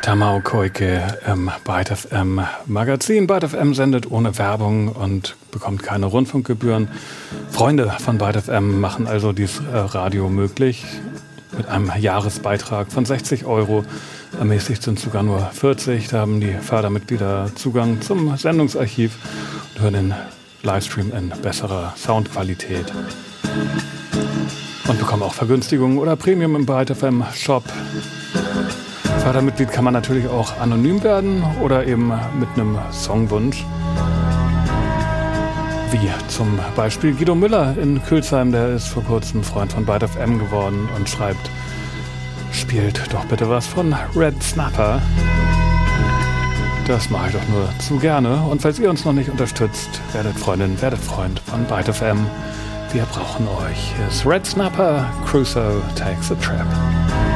Tamao Koike im Byte FM Magazin. Byte FM sendet ohne Werbung und bekommt keine Rundfunkgebühren. Freunde von Byte FM machen also dieses Radio möglich. Mit einem Jahresbeitrag von 60 €. Ermäßigt sind sogar nur 40. Da haben die Fördermitglieder Zugang zum Sendungsarchiv und hören den Livestream in besserer Soundqualität. Und bekommen auch Vergünstigungen oder Premium im Byte FM Shop. Fördermitglied kann man natürlich auch anonym werden oder eben mit einem Songwunsch. Wie zum Beispiel Guido Müller in Külsheim, der ist vor kurzem Freund von Byte FM geworden und schreibt: Spielt doch bitte was von Red Snapper. Das mache ich doch nur zu gerne. Und falls ihr uns noch nicht unterstützt, werdet Freundin, werdet Freund von Byte FM. Wir brauchen euch. Hier ist Red Snapper, Crusoe Takes a Trip.